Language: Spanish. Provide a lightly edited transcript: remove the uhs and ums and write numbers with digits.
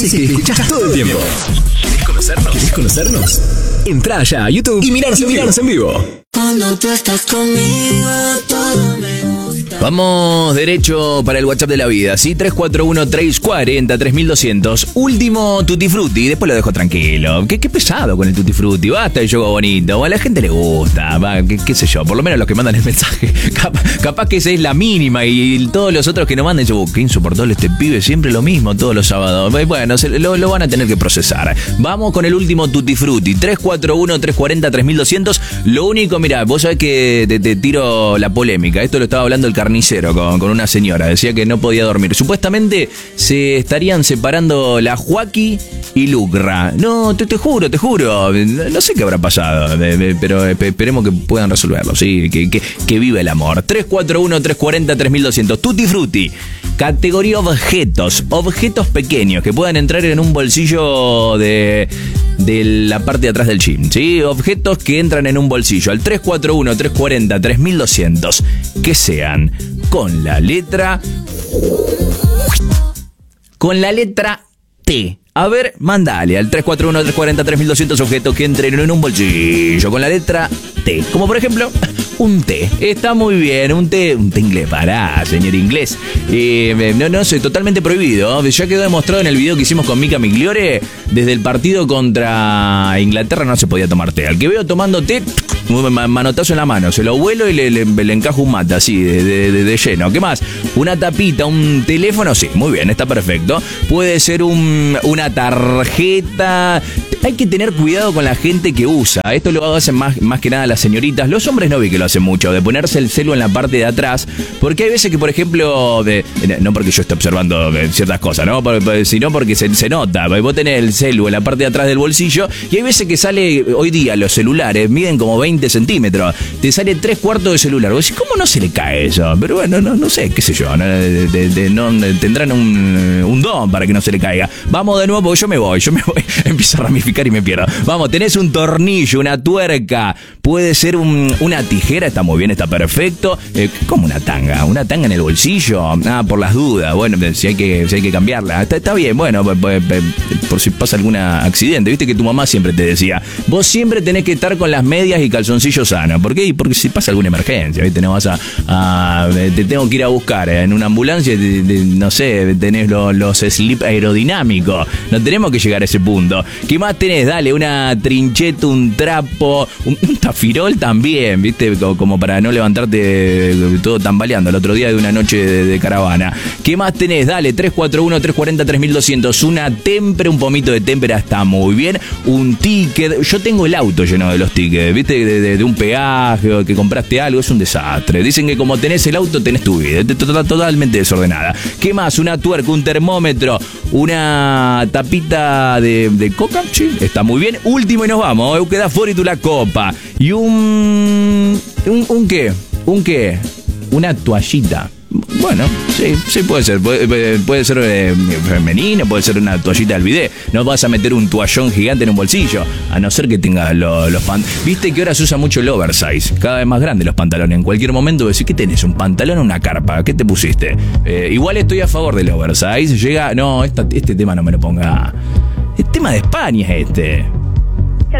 voces que escuchás todo el tiempo. ¿Querés conocernos? Entrá ya a YouTube y mirarnos en vivo. Cuando tú estás conmigo, todo me gusta. Vamos derecho para el WhatsApp de la vida, ¿sí? 341-340-3200. Último Tutti Frutti, después lo dejo tranquilo. Qué pesado con el Tutti Frutti, basta de yoga bonito. A la gente le gusta, qué sé yo, por lo menos los que mandan el mensaje. Capaz que esa es la mínima y todos los otros que no mandan, qué insoportable este pibe, siempre lo mismo todos los sábados. Bueno, lo van a tener que procesar. Vamos con el último Tutti Frutti, 341-340-3200. Lo único, mira, vos sabés que te tiro la polémica. Esto lo estaba hablando el carnicero con una señora. Decía que no podía dormir. Supuestamente se estarían separando la Joaquí y Lucra. No, te juro. No sé qué habrá pasado, pero esperemos que puedan resolverlo, ¿sí? Que viva el amor. 341-340-3200. Tutti Frutti. Categoría objetos. Objetos pequeños que puedan entrar en un bolsillo de la parte de atrás del jean, ¿sí? Objetos que entran en un bolsillo. Al 341-340-3200. Que sean con la letra T. A ver, mandale al 341-340-3200 objetos que entren en un bolsillo con la letra T. Como por ejemplo, un té. Está muy bien, un té inglés. Pará, señor inglés. No sé, totalmente prohibido. Ya quedó demostrado en el video que hicimos con Mica Migliore. Desde el partido contra Inglaterra no se podía tomar té. Al que veo tomando té, manotazo en la mano. Se lo vuelo y le encajo un mate así, de lleno. ¿Qué más? Una tapita, un teléfono. Sí, muy bien, está perfecto. Puede ser una tarjeta. Hay que tener cuidado con la gente que usa. Esto lo hacen más que nada las señoritas. Los hombres no vi que lo hacen mucho, de ponerse el celu en la parte de atrás. Porque hay veces que, por ejemplo, no porque yo esté observando ciertas cosas, ¿no? Sino porque se nota. Vos tenés el celu en la parte de atrás del bolsillo y hay veces que sale, hoy día los celulares miden como 20 centímetros. Te sale 3/4 de celular. Vos decís, ¿cómo no se le cae eso? Pero bueno, no sé, qué sé yo. Tendrán un don para que no se le caiga. Vamos de nuevo, porque yo me voy. Empiezo a ramificar y me pierdo. Vamos, tenés un tornillo, una tuerca, puede ser una tijera, está muy bien, está perfecto. ¿Cómo una tanga? ¿Una tanga en el bolsillo? Por las dudas. Bueno, si hay que cambiarla. Está bien, bueno, por si pasa algún accidente. Viste que tu mamá siempre te decía, vos siempre tenés que estar con las medias y calzoncillos sanos. ¿Por qué? Porque si pasa alguna emergencia, ¿viste? No vas te tengo que ir a buscar en una ambulancia, no sé, tenés los slip aerodinámicos. No tenemos que llegar a ese punto. ¿Qué más tenés? Dale, una trincheta, un trapo, un tafirol también, ¿viste? Como para no levantarte todo tambaleando el otro día de una noche de caravana. ¿Qué más tenés? Dale, 341-340-3200. Una témpera, un pomito de témpera está muy bien. Un ticket. Yo tengo el auto lleno de los tickets, ¿viste? De un peaje o que compraste algo. Es un desastre. Dicen que como tenés el auto, tenés tu vida. Totalmente desordenada. ¿Qué más? Una tuerca, un termómetro, una tapita de coca. Sí, está muy bien. Último y nos vamos. Queda fuera y tú la copa. Y un ¿qué? ¿Un qué? Una toallita. Bueno, sí, puede ser. Puede ser femenino, puede ser una toallita del bidet. No vas a meter un toallón gigante en un bolsillo, a no ser que tengas los pantalones. Viste que ahora se usa mucho el oversize, cada vez más grandes los pantalones. En cualquier momento decís, ¿qué tenés? ¿Un pantalón o una carpa? ¿Qué te pusiste? Igual estoy a favor del oversize. No, este tema no me lo ponga. El tema de España es este.